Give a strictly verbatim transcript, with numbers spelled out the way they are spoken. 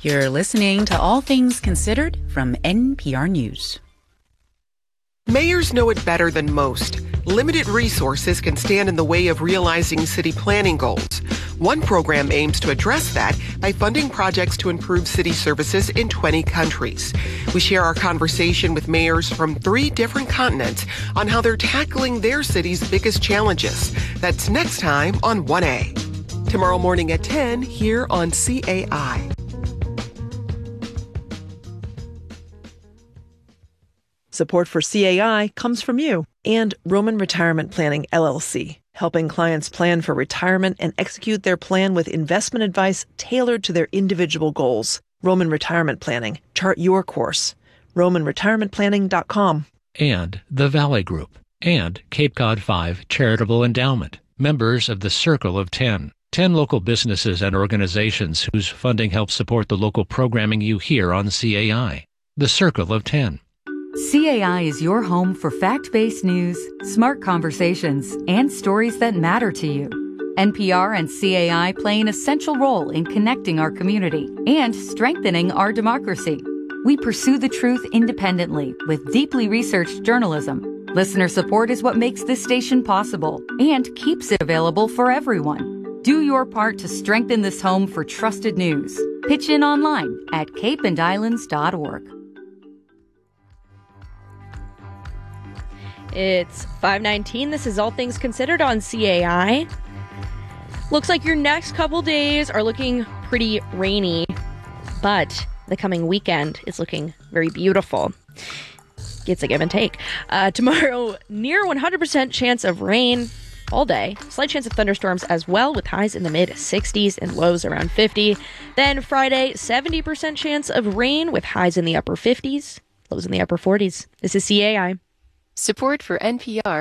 You're listening to All Things Considered from N P R News. Mayors know it better than most. Limited resources can stand in the way of realizing city planning goals. One program aims to address that by funding projects to improve city services in twenty countries. We share our conversation with mayors from three different continents on how they're tackling their city's biggest challenges. That's next time on one A. Tomorrow morning at ten here on C A I. Support for C A I comes from you and Roman Retirement Planning, L L C, helping clients plan for retirement and execute their plan with investment advice tailored to their individual goals. Roman Retirement Planning. Chart your course. roman retirement planning dot com. And the Valley Group. And Cape Cod five Charitable Endowment. Members of the Circle of Ten. Ten local businesses and organizations whose funding helps support the local programming you hear on C A I. The Circle of Ten. C A I is your home for fact-based news, smart conversations, and stories that matter to you. N P R and C A I play an essential role in connecting our community and strengthening our democracy. We pursue the truth independently with deeply researched journalism. Listener support is what makes this station possible and keeps it available for everyone. Do your part to strengthen this home for trusted news. Pitch in online at cape and islands dot org. It's five nineteen. This is All Things Considered on C A I. Looks like your next couple days are looking pretty rainy, but the coming weekend is looking very beautiful. It's a give and take. Uh, tomorrow, near one hundred percent chance of rain all day. Slight chance of thunderstorms as well, with highs in the mid sixties and lows around fifty. Then Friday, seventy percent chance of rain with highs in the upper fifties, lows in the upper forties. This is C A I. Support for N P R